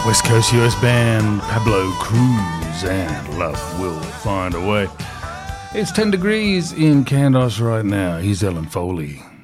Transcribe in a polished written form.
West Coast US band Pablo Cruz and Love Will Find a Way. It's 10 degrees in Kandos right now. He's Ellen Foley.